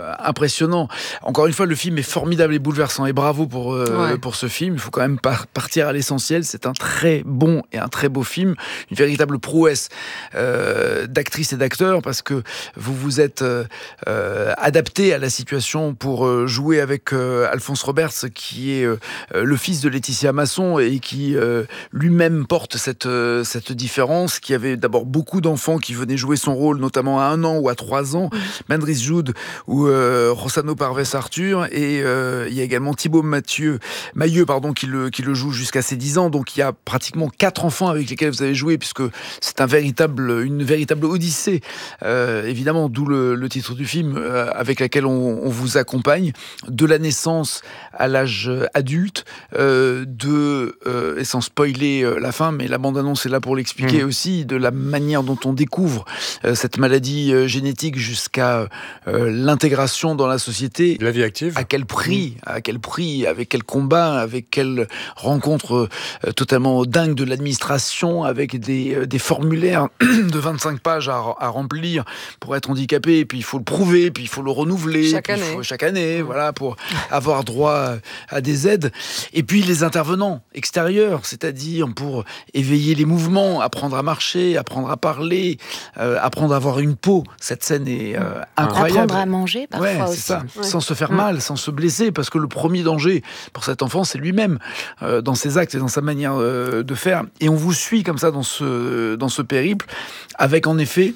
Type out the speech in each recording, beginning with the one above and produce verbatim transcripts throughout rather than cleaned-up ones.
euh, impressionnant. Encore une fois, le film est formidable et bouleversant, et bravo pour, euh, Ouais. pour ce film. Il faut quand même par- partir à l'essentiel. C'est un très bon et un très beau film, une véritable prouesse euh, d'actrices et d'acteurs, parce que vous vous êtes euh, euh, adapté à la situation pour euh, jouer avec euh, Alphonse Roberts, qui est euh, le fils de Laetitia Masson et qui euh, lui-même porte cette, euh, cette différence, qui avait d'abord beaucoup d'enfants qui venaient jouer son rôle, notamment à un an ou à trois ans, mmh. Mandrice Joud ou euh, Rossano Parves Arthur, et euh, il y a également Thibaut Mathieu, Mailleux pardon, qui, le, qui le joue jusqu'à ses dix ans, donc il y a pratiquement quatre enfants avec lesquels vous avez joué, puisque c'est un véritable, une véritable odyssée, euh, évidemment, d'où le, le titre du film, euh, avec laquelle on, on vous accompagne, de la naissance à l'âge adulte, euh, de, euh, et sans spoiler euh, la fin, mais la bande-annonce est là pour l'expliquer mmh. aussi, de la manière dont on découvre euh, cette maladie euh, génétique jusqu'à euh, l'intégration dans la société. La vie active. À quel prix, mmh. à quel prix, avec quel combat, avec quelle rencontre euh, totalement dingue de l'administration, avec des, euh, des formulaires de vingt-cinq pages à, à remplir pour être handicapé, et puis il faut le prouver, puis il faut le renouveler chaque année, faut, chaque année mmh. voilà, pour avoir droit à des aides. Et puis les intervenants extérieurs, c'est-à-dire pour éveiller les mouvements, apprendre à marcher, apprendre à parler, euh, apprendre à avoir une peau. Cette scène est euh, incroyable. Apprendre à manger parfois ouais, aussi. Ça. Ouais. Sans se faire mal, sans se blesser, parce que le premier danger pour cet enfant, c'est lui-même, euh, dans ses actes et dans sa manière euh, de faire. Et on vous suit comme ça dans ce, dans ce périple, avec en effet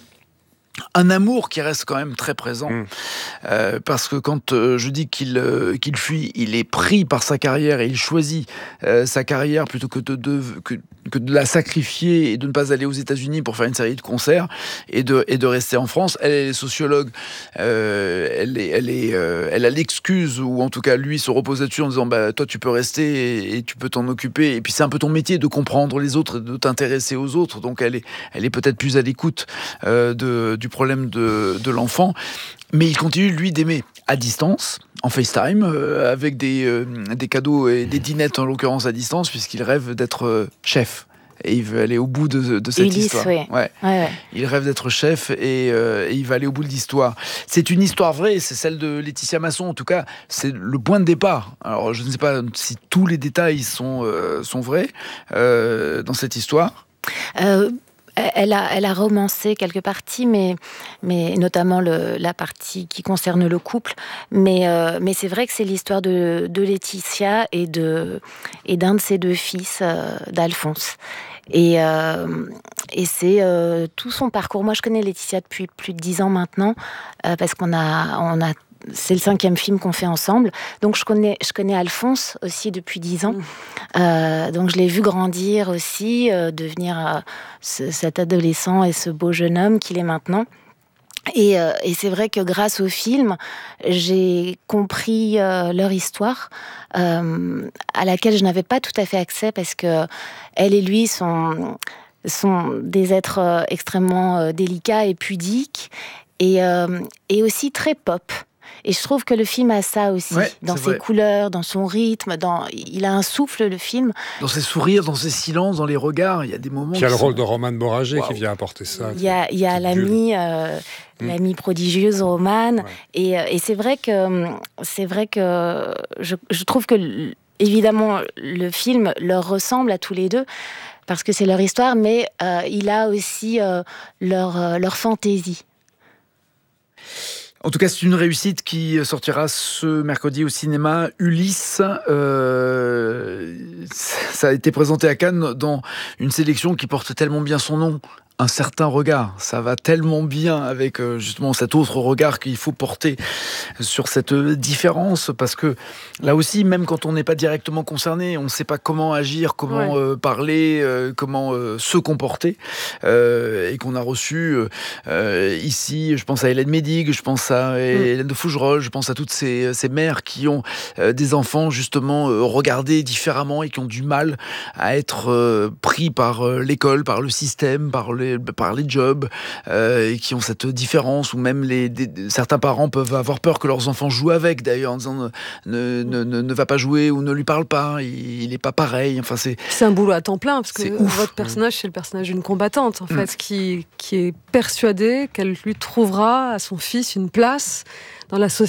un amour qui reste quand même très présent, mmh. euh, parce que quand euh, je dis qu'il, euh, qu'il fuit, il est pris par sa carrière et il choisit euh, sa carrière plutôt que de, de, que, que de la sacrifier et de ne pas aller aux États-Unis pour faire une série de concerts et de, et de rester en France. Elle, elle est sociologue, euh, elle, est, elle, est, euh, elle a l'excuse, ou en tout cas lui se repose là-dessus en disant bah, toi tu peux rester et, et tu peux t'en occuper, et puis c'est un peu ton métier de comprendre les autres et de t'intéresser aux autres, donc elle est, elle est peut-être plus à l'écoute euh, de du problème de, de l'enfant, mais il continue, lui, d'aimer à distance, en FaceTime, euh, avec des, euh, des cadeaux et des dînettes, en l'occurrence à distance, puisqu'il rêve d'être euh, chef. Et il veut aller au bout de, de cette Ulysse, histoire. Oui. Ouais. Ouais, ouais. Il rêve d'être chef et, euh, et il va aller au bout de l'histoire. C'est une histoire vraie, c'est celle de Laetitia Masson, en tout cas, c'est le point de départ. Alors, je ne sais pas si tous les détails sont, euh, sont vrais euh, dans cette histoire. Euh... Elle a, elle a romancé quelques parties, mais, mais notamment le, la partie qui concerne le couple. Mais, euh, mais c'est vrai que c'est l'histoire de, de Laetitia et, de, et d'un de ses deux fils, euh, d'Alphonse. Et, euh, et c'est euh, tout son parcours. Moi, je connais Laetitia depuis plus de dix ans maintenant, euh, parce qu'on a... On a c'est le cinquième film qu'on fait ensemble. Donc, je connais, je connais Alphonse aussi depuis dix ans. Euh, donc, je l'ai vu grandir aussi, euh, devenir euh, ce, cet adolescent et ce beau jeune homme qu'il est maintenant. Et, euh, et c'est vrai que grâce au film, j'ai compris euh, leur histoire, euh, à laquelle je n'avais pas tout à fait accès, parce que elle et lui sont, sont des êtres euh, extrêmement euh, délicats et pudiques, et, euh, et aussi très pop. Et je trouve que le film a ça aussi, ouais, dans ses vrai. couleurs, dans son rythme, dans... il a un souffle, le film. Dans ses sourires, dans ses silences, dans les regards, il y a des moments... Il y a le sont... rôle de Romane Boragé wow. qui vient apporter ça. Il y a, il y a l'amie, euh, mmh. l'amie prodigieuse, Romane. Ouais. Et, et c'est vrai que, c'est vrai que je, je trouve que, évidemment, le film leur ressemble à tous les deux, parce que c'est leur histoire, mais euh, il a aussi euh, leur, euh, leur fantaisie. En tout cas, c'est une réussite qui sortira ce mercredi au cinéma. Ulysse, euh, ça a été présenté à Cannes dans une sélection qui porte tellement bien son nom. Un certain regard, ça va tellement bien avec euh, justement cet autre regard qu'il faut porter sur cette différence, parce que là aussi, même quand on n'est pas directement concerné, on ne sait pas comment agir, comment ouais. euh, parler, euh, comment euh, se comporter, euh, et qu'on a reçu euh, ici, je pense à Hélène Médig, je pense à Hélène de Fougerolles, je pense à toutes ces, ces mères qui ont euh, des enfants justement euh, regardés différemment et qui ont du mal à être euh, pris par euh, l'école, par le système, par les par les jobs, euh, et qui ont cette différence, ou même les, des, certains parents peuvent avoir peur que leurs enfants jouent avec, d'ailleurs, en disant ne, ne, ne, ne va pas jouer ou ne lui parle pas, il n'est pas pareil. Enfin, c'est, c'est un boulot à temps plein, parce que ouf. Votre personnage, c'est le personnage d'une combattante, en fait, mmh. qui, qui est persuadée qu'elle lui trouvera à son fils une place dans la société.